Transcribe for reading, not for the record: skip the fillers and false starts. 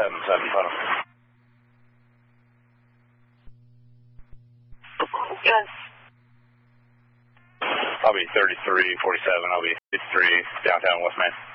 photo. Good. I'll be 3347. I'll be 53 downtown West Main.